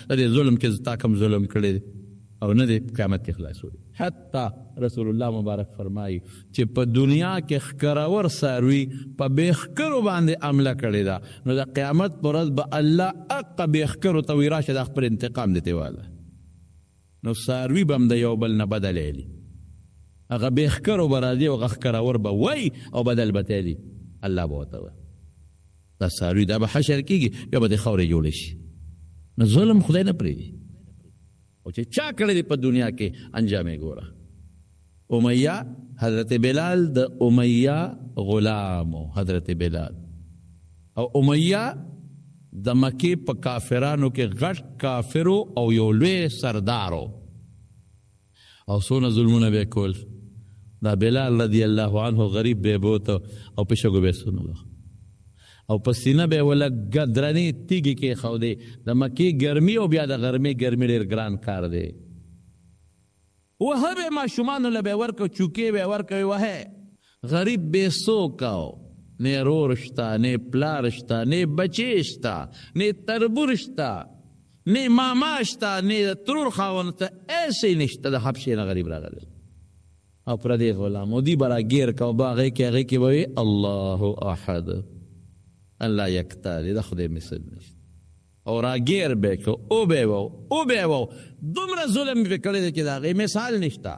د دې ظلم کې تا کوم ظلم کړی دی او نه دی قیامت کې خلاصوي. حتی رسول الله مبارک فرمایي چې په دنیا کې ښکرور څاروي په بېښکرو باندې عمله کړې ده نو د قیامت په ورځ به الله حقه بېښکرو ته وایي راشه دا خپل انتقام دې واله. نو څاروي به هم د یو بل نه بدلېلي، هغه بېښکرو به راځي او هغه ښکرور به وایي او بدل به تلي، الله به ورته وایي دا څاروي دا به حشر کېږي بیا به د خاورې جوړې شي. نو ظلم خدای نه پرېږدي او چې چا کړی دی په دنیا کې انجام یې ګوره. امیہ حضرت بلال د امیہ غلام حضرت بلال او امیہ د مکې په کافرانو کې غټ کافرو او یو لوی سردارو او څونه ظلمونه به کول. دا بلال رضی الله عنه غریب به بوته او په شګو به سنو او په سینه به ولا درنې تیږې کې خودي د مکې ګرمي او بیا د غرمې ګرمي ډېر ګران کار دی. وهه به ماشومانو له به ورکو چوکې به ورکوي وهه غریب به سوکاو نه رور شته نه پلار شته نه بچی شته نه تربور شته نه ماما شته نه ترور خاوند ته ایسې نشته د حبشې نه غریب راغلی او پردې غلام او دی برا ګیر کو باغې کې هغې کې وایي الله احد الله یکتا دی د خدای مثل نشته او راګیر به کو او به و دومره ظلم به کړی دی چې د هغې مثال نشته.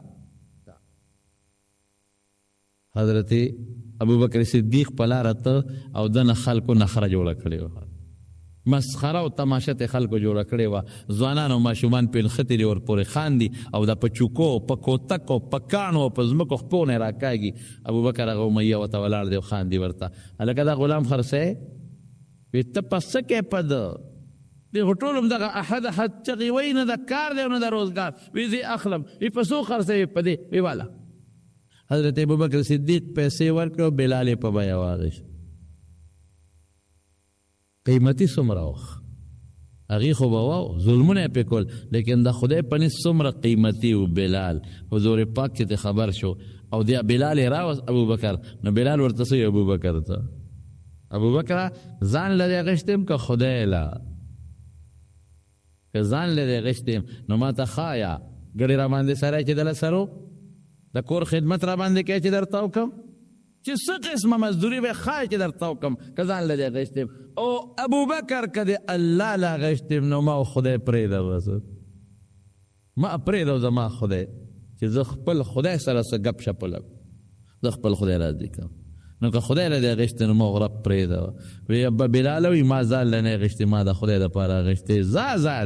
حضرت ابوبکر صدیق په لاره ته او دنه خلکو نخره جوړه کړې وه، مسخره او تماشه ته خلکو جوړه کړې وه، ځوانان او ماشومان پې نښتې دي ورپورې خاندي او د په چوکو په کوتکو په کاڼو او په ځمکو خپو نه راکاږي. ابوبکر هغه امیه ورته ولاړ دی او خاندي ورته. هلکه دا غلام خرڅی وی ته په څه کې په ده دغه ټول هم دغه احد چغې وایي نه د کار دی او نه د روزګار. وی زه اخلم وی په څو خرڅوي په دې وی والا. حضرت ابوبکر صدیق پیسې ورکړې او بلال یې په بیه واخیست. قیمتي څومره وه هغې خو به وه ظلمونه یې پې کول لیکن د خدای په نس څومره قیمتي و بلال. حضور پاک چې خبر شو او د بلال یې راوست ابوبکر نو بلال ورته څه ابوبکر ته ابوبکر ځان لرې اخیستم که خدای له که ځان لرې اخیستم نو ما ته ښایه ګړې را باندې سری چې دله سرو د کور خدمت را باندې کوې چې درته وکړم چې څه قسمه مزدوري به ښایه چې درته وکړم که ځان لرې اخیستم. او ابوبکر که د الله له اخیستم نو ما خدای پرېږده بس ما پرېږده زما خدای چې زه خپل خدای سره څه ګپ شپ ولګم زه خپل خدای راضي کړم. نو که خدای له دې اخیستې نو ما غره پرېږده. وی بلال وی ما ځان له نه اخیستې ما د خدای دپاره اخیستې زه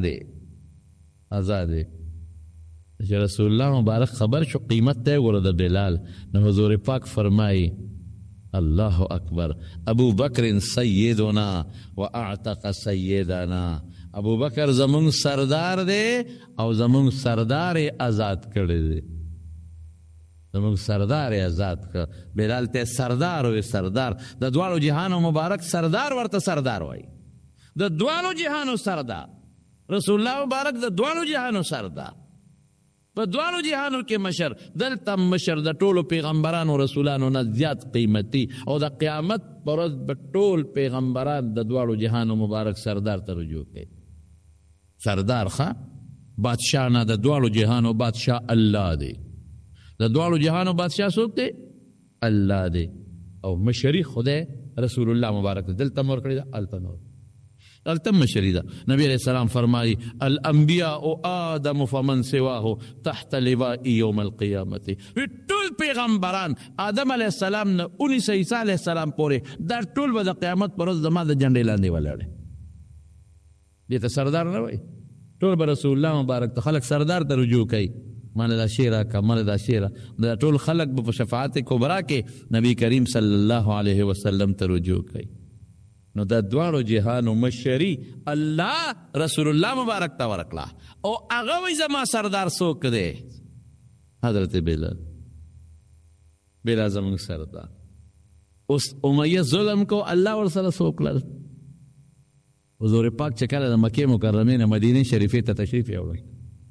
ازاد یې. چې رسول الله مبارک خبر شو قیمت ته ګوره د بلال نو حضور پاک فرمایي الله اکبر ابو بکر سیدنا و اعتق سیدنا. ابو بکر زمون سردار دی او زمون سردار آزاد کړی دی. زمون سردار آزاد کړ. بلال ته سردار وی سردار د دواړو جهانو مبارک سردار ورته سردار وای د دواړو جهانو سردار. رسول الله مبارک د دواړو جهانو سردار په دواړو جهانو کې مشر. دلته مشر د ټولو پیغمبرانو رسولانو نه زیات قیمتي او د قیامت په ورځ به ټول پیغمبران د دواړو جهانو مبارک سردار ته رجوع کوي. سردار ښه بادشاه نه د دواړو جهانو بادشاه الله دی. د دواړو جهانو بادشاه څوک دی؟ الله دی. او مشري خدای رسول الله مبارک دلته مور کړی ده هلته نور دلته مشري ده. نبی علیہ السلام فرمایي الانبیاء آدم فمن سواه تحت لواء یوم القیامت. ټول پیغمبران آدم علیہ السلام نه 19 عیسی علیہ السلام پورې دا ټول به د قیامت پر ورځ زما د جنډې لاندې ولاړ. دې ته سردار نه وایي. ټول به رسول الله مبارک ته خلک سردار ته رجوع کوي. ماله دا شی راکړه ماله دا شی را دا ټول خلک به په شفاعت کبرا کې نبی کریم صلی الله علیه وسلم ته رجوع کوي. نو دا دواړو جهانو مشري الله رسول الله مبارک ته ورکړه او هغه وایي زما سردار څوک دی؟ حضرت بلال. بلال زموږ سردار. اوس امیه ظلم کو الله ورسره څه وکړل؟ حضور پاک چې کله د مکې مکرمې نه مدینې شریفې ته تشریف یوړی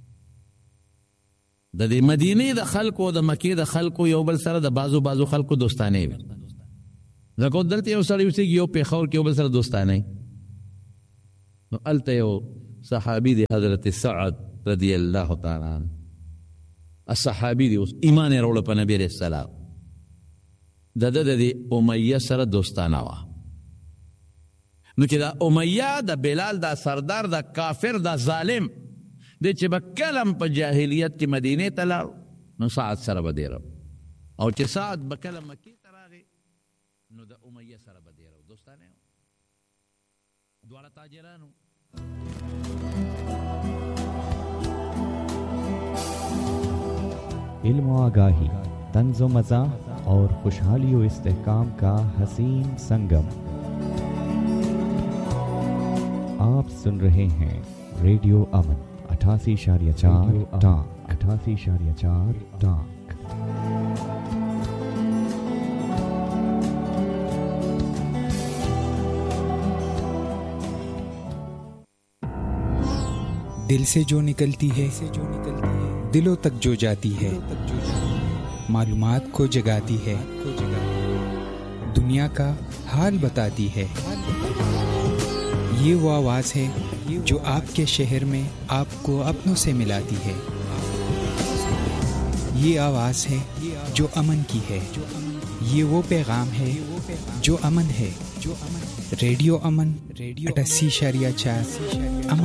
د دې مدینې د خلکو د مکې د خلکو یو بل سره د بازو خلکو دوستانې وي. ځکه دلته یو سړی اوسېږي یو پېښور کې یو بل سره دوستانه نو هلته یو صحابي دي حضرت سعد رضی الله تعالی عنہ الصحابي دي ایمان وروړ په نبی رسول الله د امیہ سره دوستانه وا نو چې دا امیہ د بلال دا سردار دا کافر دا ظالم د چې بکلم په جاهلیت کې مدینه ته لاړ نو سعد سره بدیرو او چې سعد بکلم مکی ته راغی نو د امیہ سره بدیرو دوستانه دواړه تاجرانو علم و आगाही तंज़ व मज़ाह और खुशहाली व इस्तेहकाम का हसीन संगम। आप सुन रहे हैं रेडियो अमन 88.4 टांक 88.4 टांक। दिल से जो निकलती है दिलों तक जो जाती है, मालूमात को जगाती है, दुनिया का हाल बताती है। ये वो आवाज़ है जो आपके शहर में आपको अपनों से मिलाती है। ये आवाज़ है जो अमन की है। ये वो पैगाम है जो अमन है। रेडियो अमन 88.4 अमन